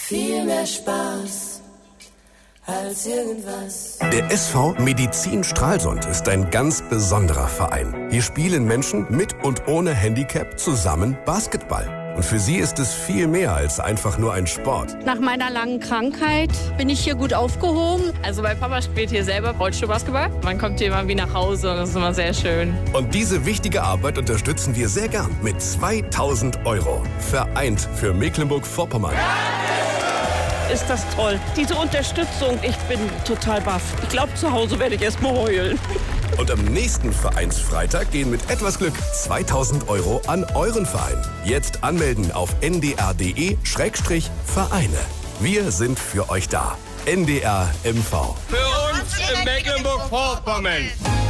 Viel mehr Spaß als irgendwas. Der SV Medizin Stralsund ist ein ganz besonderer Verein. Hier spielen Menschen mit und ohne Handicap zusammen Basketball. Und für sie ist es viel mehr als einfach nur ein Sport. Nach meiner langen Krankheit bin ich hier gut aufgehoben. Also mein Papa spielt hier selber Rollstuhlbasketball. Man kommt hier immer wie nach Hause und das ist immer sehr schön. Und diese wichtige Arbeit unterstützen wir sehr gern mit 2.000 €. Vereint für Mecklenburg-Vorpommern. Ist das toll. Diese Unterstützung, ich bin total baff. Ich glaube, zu Hause werde ich erst mal heulen. Und am nächsten Vereinsfreitag gehen mit etwas Glück 2.000 € an euren Verein. Jetzt anmelden auf ndr.de/Vereine. Wir sind für euch da. NDR MV. Für uns in Mecklenburg-Vorpommern.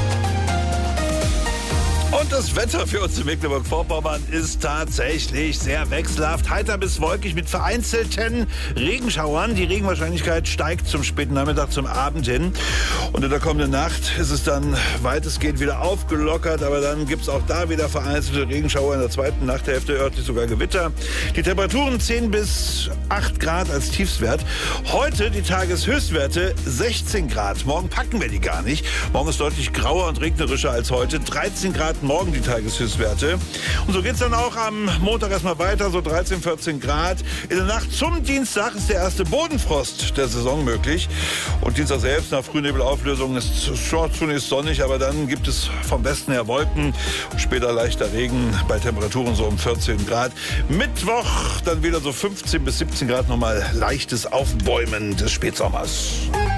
Und das Wetter für uns in Mecklenburg-Vorpommern ist tatsächlich sehr wechselhaft. Heiter bis wolkig mit vereinzelten Regenschauern. Die Regenwahrscheinlichkeit steigt zum späten Nachmittag, zum Abend hin. Und in der kommenden Nacht ist es dann weitestgehend wieder aufgelockert. Aber dann gibt es auch da wieder vereinzelte Regenschauer. In der zweiten Nachthälfte örtlich sogar Gewitter. Die Temperaturen 10 bis 8 Grad als Tiefstwert. Heute die Tageshöchstwerte 16 Grad. Morgen packen wir die gar nicht. Morgen ist deutlich grauer und regnerischer als heute. 13 Grad morgen die Tageshöchstwerte. Und so geht es dann auch am Montag erstmal weiter, so 13, 14 Grad. In der Nacht zum Dienstag ist der erste Bodenfrost der Saison möglich. Und Dienstag selbst nach Frühnebelauflösung ist schon zunächst sonnig, aber dann gibt es vom Westen her Wolken und später leichter Regen bei Temperaturen so um 14 Grad. Mittwoch dann wieder so 15 bis 17 Grad, nochmal leichtes Aufbäumen des Spätsommers.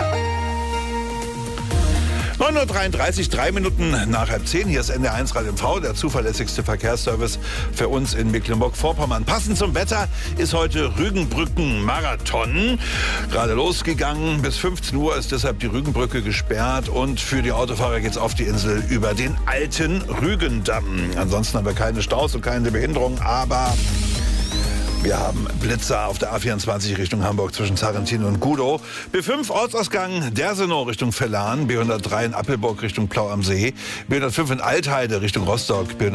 9:33 Uhr, 3 Minuten nach 9:30. Hier ist NDR1 Radio MV, der zuverlässigste Verkehrsservice für uns in Mecklenburg-Vorpommern. Passend zum Wetter ist heute Rügenbrücken-Marathon gerade losgegangen. Bis 15 Uhr ist deshalb die Rügenbrücke gesperrt und für die Autofahrer geht's auf die Insel über den alten Rügendamm. Ansonsten haben wir keine Staus und keine Behinderung, aber wir haben Blitzer auf der A24 Richtung Hamburg zwischen Sarrentin und Gudow. B5 Ortsausgang Dersenow Richtung Verlan. B103 in Appelburg Richtung Plau am See. B105 in Altheide Richtung Rostock.